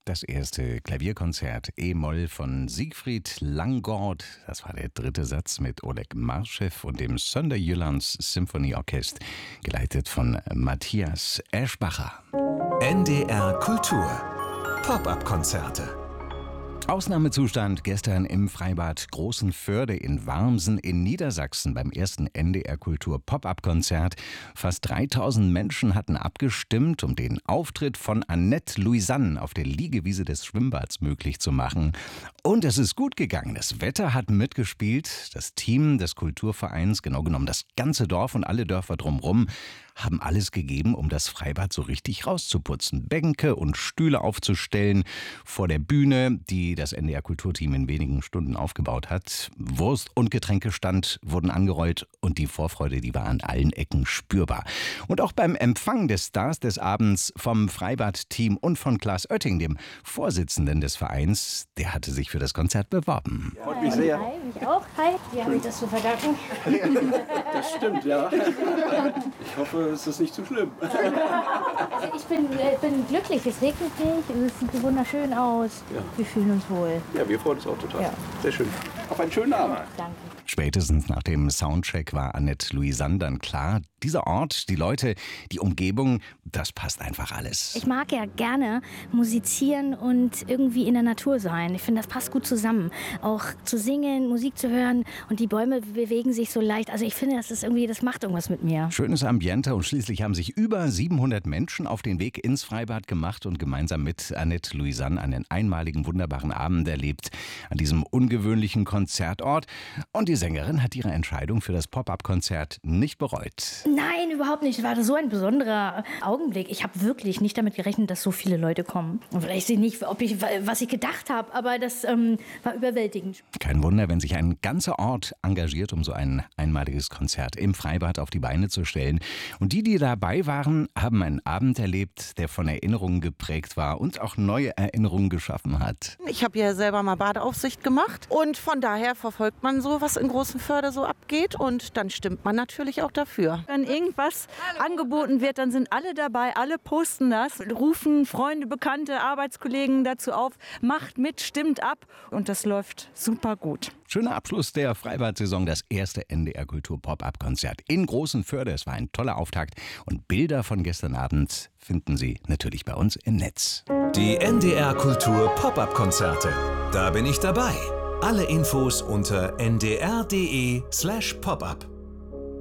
Das erste Klavierkonzert E-Moll von Siegfried Langgaard. Das war der dritte Satz mit Oleg Marschew und dem Sönder-Jyllands Symphonieorchest, geleitet von Matthias Eschbacher. NDR Kultur Pop-up-Konzerte. Ausnahmezustand gestern im Freibad Großenförde in Warmsen in Niedersachsen beim ersten NDR Kultur Pop-up-Konzert. Fast 3000 Menschen hatten abgestimmt, um den Auftritt von Annette Louisanne auf der Liegewiese des Schwimmbads möglich zu machen. Und es ist gut gegangen. Das Wetter hat mitgespielt. Das Team des Kulturvereins, genau genommen das ganze Dorf und alle Dörfer drumherum, haben alles gegeben, um das Freibad so richtig rauszuputzen. Bänke und Stühle aufzustellen vor der Bühne, die das NDR Kulturteam in wenigen Stunden aufgebaut hat. Wurst- und Getränkestand wurden angerollt und die Vorfreude, die war an allen Ecken spürbar. Und auch beim Empfang des Stars des Abends vom Freibad-Team und von Klaas Oetting, dem Vorsitzenden des Vereins, der hatte sich für das Konzert beworben. Freut mich sehr. Hi, mich auch. Hi, wie habe ich das zu verdanken? Das stimmt, ja. Ich hoffe, es ist nicht zu schlimm. Also ich bin glücklich, es regnet nicht, es sieht wunderschön aus. Ja. Wir fühlen uns wohl. Ja, wir freuen uns auch total. Ja. Sehr schön. Auf einen schönen Abend. Danke. Spätestens nach dem Soundcheck war Annette Louisanne dann klar, dieser Ort, die Leute, die Umgebung, das passt einfach alles. Ich mag ja gerne musizieren und irgendwie in der Natur sein. Ich finde, das passt gut zusammen. Auch zu singen, Musik zu hören und die Bäume bewegen sich so leicht. Also ich finde, das macht irgendwas mit mir. Schönes Ambiente und schließlich haben sich über 700 Menschen auf den Weg ins Freibad gemacht und gemeinsam mit Annette Louisanne einen einmaligen, wunderbaren Abend erlebt an diesem ungewöhnlichen Konzertort. Und die Sängerin hat ihre Entscheidung für das Pop-up-Konzert nicht bereut. Nein, überhaupt nicht. Es war so ein besonderer Augenblick. Ich habe wirklich nicht damit gerechnet, dass so viele Leute kommen. Und vielleicht nicht, was ich gedacht habe, aber das war überwältigend. Kein Wunder, wenn sich ein ganzer Ort engagiert, um so ein einmaliges Konzert im Freibad auf die Beine zu stellen. Und die dabei waren, haben einen Abend erlebt, der von Erinnerungen geprägt war und auch neue Erinnerungen geschaffen hat. Ich habe ja selber mal Badeaufsicht gemacht und von daher verfolgt man so, was in Großenförde so abgeht und dann stimmt man natürlich auch dafür. Wenn irgendwas angeboten wird, dann sind alle dabei, alle posten das, rufen Freunde, Bekannte, Arbeitskollegen dazu auf, macht mit, stimmt ab und das läuft super gut. Schöner Abschluss der Freibad-Saison, das erste NDR Kultur Pop-up-Konzert in Großenförde. Es war ein toller Auftakt und Bilder von gestern Abend finden Sie natürlich bei uns im Netz. Die NDR Kultur Pop-up-Konzerte. Da bin ich dabei. Alle Infos unter ndr.de/popup.